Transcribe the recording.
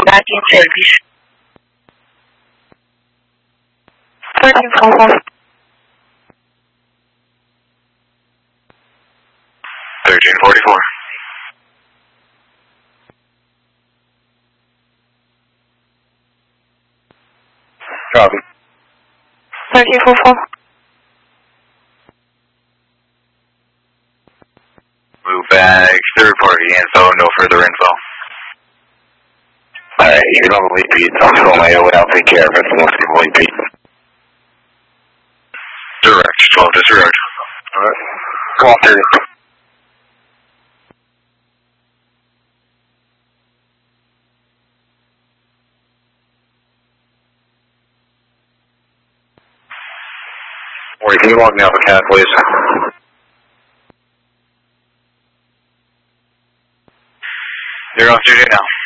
back in service. 1344. 1344. Copy. 1344. Move back, third party info, no further info. Alright, you can only beat. I'll fill my O and I'll take care of it. Unless you only beat. Direct, 12 disregard. Alright. Come on, 30. Or can you log me off a cat, please? You're on studio now.